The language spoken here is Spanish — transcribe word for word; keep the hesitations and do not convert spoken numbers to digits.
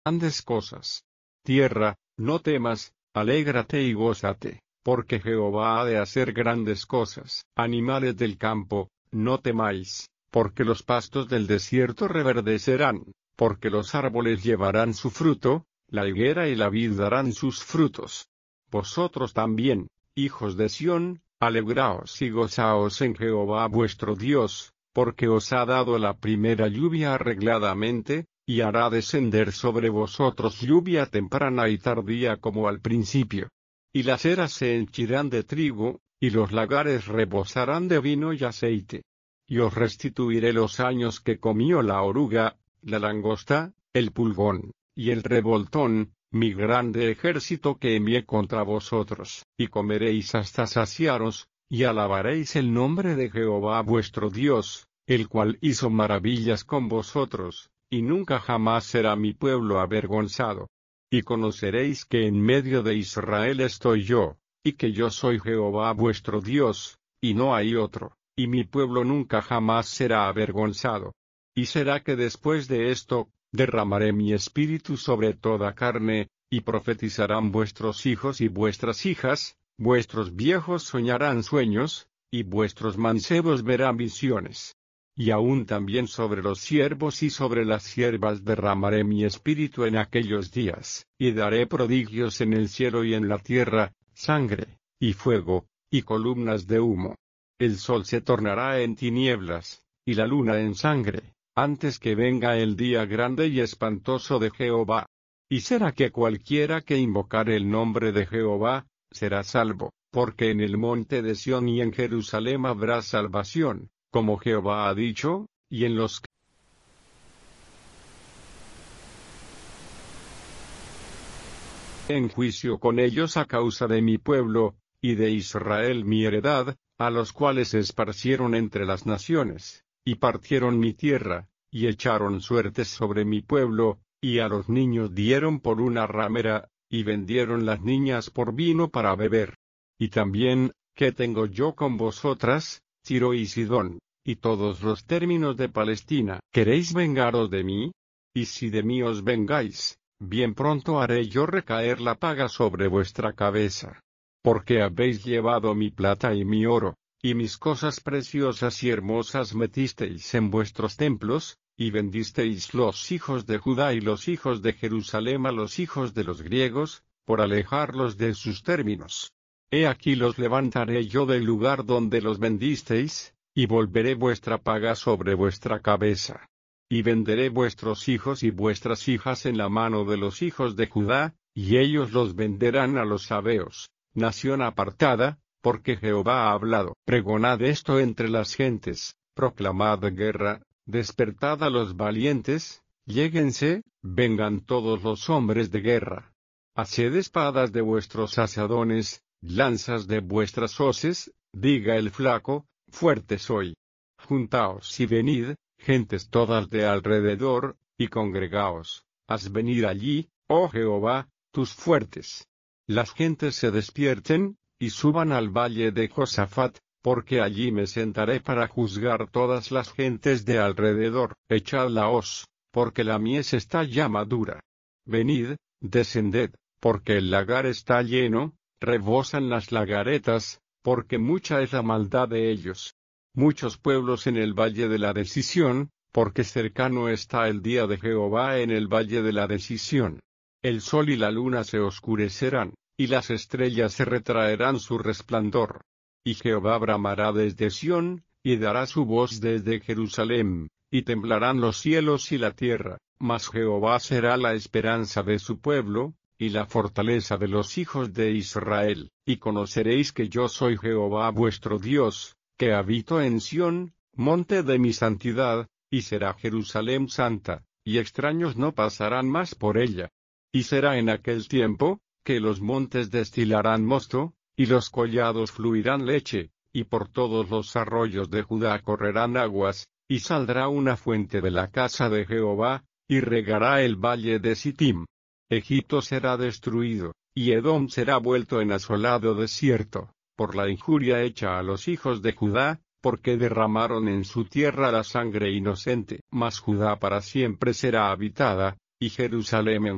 grandes cosas. Tierra, no temas, alégrate y gózate, porque Jehová ha de hacer grandes cosas. Animales del campo, no temáis, porque los pastos del desierto reverdecerán, porque los árboles llevarán su fruto, la higuera y la vid darán sus frutos. Vosotros también, hijos de Sión, alegraos y gozaos en Jehová vuestro Dios, porque os ha dado la primera lluvia arregladamente, y hará descender sobre vosotros lluvia temprana y tardía como al principio. Y las eras se henchirán de trigo, y los lagares rebosarán de vino y aceite. Y os restituiré los años que comió la oruga, la langosta, el pulgón, y el revoltón, mi grande ejército que envié contra vosotros, y comeréis hasta saciaros, y alabaréis el nombre de Jehová vuestro Dios, el cual hizo maravillas con vosotros, y nunca jamás será mi pueblo avergonzado. Y conoceréis que en medio de Israel estoy yo, y que yo soy Jehová vuestro Dios, y no hay otro, y mi pueblo nunca jamás será avergonzado. Y será que después de esto, derramaré mi espíritu sobre toda carne, y profetizarán vuestros hijos y vuestras hijas, vuestros viejos soñarán sueños, y vuestros mancebos verán visiones. Y aún también sobre los siervos y sobre las siervas derramaré mi espíritu en aquellos días, y daré prodigios en el cielo y en la tierra, sangre, y fuego, y columnas de humo. El sol se tornará en tinieblas, y la luna en sangre, antes que venga el día grande y espantoso de Jehová. Y será que cualquiera que invocare el nombre de Jehová, será salvo, porque en el monte de Sión y en Jerusalén habrá salvación, como Jehová ha dicho, y en los en juicio con ellos a causa de mi pueblo, y de Israel mi heredad, a los cuales esparcieron entre las naciones, y partieron mi tierra, y echaron suertes sobre mi pueblo, y a los niños dieron por una ramera, y vendieron las niñas por vino para beber. Y también, ¿qué tengo yo con vosotras, Tiro y Sidón, y todos los términos de Palestina? ¿Queréis vengaros de mí? Y si de mí os vengáis, bien pronto haré yo recaer la paga sobre vuestra cabeza. Porque habéis llevado mi plata y mi oro, y mis cosas preciosas y hermosas metisteis en vuestros templos, y vendisteis los hijos de Judá y los hijos de Jerusalén a los hijos de los griegos, por alejarlos de sus términos. He aquí los levantaré yo del lugar donde los vendisteis, y volveré vuestra paga sobre vuestra cabeza. Y venderé vuestros hijos y vuestras hijas en la mano de los hijos de Judá, y ellos los venderán a los sabeos, nación apartada, porque Jehová ha hablado. Pregonad esto entre las gentes, proclamad guerra, despertad a los valientes, lléguense, vengan todos los hombres de guerra. Haced espadas de vuestros asadones, lanzas de vuestras hoces, diga el flaco, fuerte soy. Juntaos y venid, gentes todas de alrededor, y congregaos, haz venir allí, oh Jehová, tus fuertes. Las gentes se despierten, y suban al valle de Josafat, porque allí me sentaré para juzgar todas las gentes de alrededor. Echad la hoz, porque la mies está ya madura. Venid, descended, porque el lagar está lleno, rebosan las lagaretas, porque mucha es la maldad de ellos. Muchos pueblos en el valle de la decisión, porque cercano está el día de Jehová en el valle de la decisión. El sol y la luna se oscurecerán, y las estrellas se retraerán su resplandor. Y Jehová bramará desde Sión, y dará su voz desde Jerusalén, y temblarán los cielos y la tierra, mas Jehová será la esperanza de su pueblo, y la fortaleza de los hijos de Israel. Y conoceréis que yo soy Jehová vuestro Dios, que habito en Sión, monte de mi santidad, y será Jerusalén santa, y extraños no pasarán más por ella. Y será en aquel tiempo, que los montes destilarán mosto, y los collados fluirán leche, y por todos los arroyos de Judá correrán aguas, y saldrá una fuente de la casa de Jehová, y regará el valle de Sittim. Egipto será destruido, y Edom será vuelto en asolado desierto, por la injuria hecha a los hijos de Judá, porque derramaron en su tierra la sangre inocente. Mas Judá para siempre será habitada, y Jerusalén en